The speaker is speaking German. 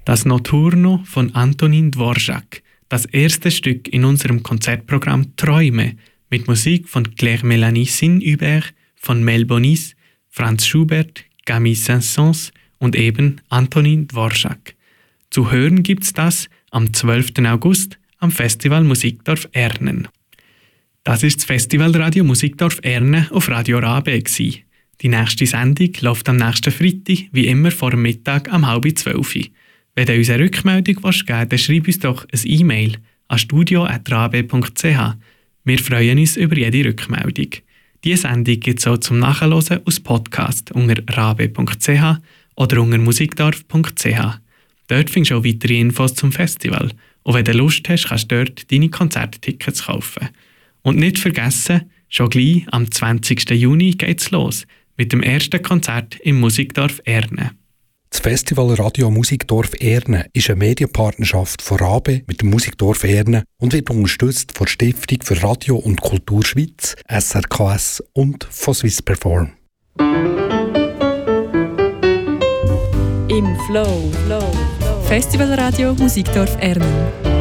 Das Notturno von Antonín Dvořák, das erste Stück in unserem Konzertprogramm Träume, mit Musik von Claire-Mélanie Sinhubert, von Mel Bonis, Franz Schubert, Camille Saint-Saëns und eben Antonín Dvořák. Zu hören gibt's das am 12. August am Festival Musikdorf Ernen. Das ist das Festivalradio Musikdorf Ernen auf Radio Rabe gsi. Die nächste Sendung läuft am nächsten Freitag, wie immer vor dem Mittag um 11:30. Wenn du uns eine Rückmeldung geben willst, dann schreib uns doch ein E-Mail an studio@rabe.ch. Wir freuen uns über jede Rückmeldung. Diese Sendung gibt es auch zum Nachhören als Podcast unter rabe.ch oder unter musikdorf.ch. Dort findest du auch weitere Infos zum Festival. Und wenn du Lust hast, kannst du dort deine Konzerttickets kaufen. Und nicht vergessen, schon gleich am 20. Juni geht's los mit dem ersten Konzert im Musikdorf Ernen. Das Festival Radio Musikdorf Ernen ist eine Medienpartnerschaft von Rabe mit dem Musikdorf Ernen und wird unterstützt von der Stiftung für Radio und Kultur Schweiz, SRKS und von Swiss Perform. Im Flow. Festivalradio Musikdorf Ernen.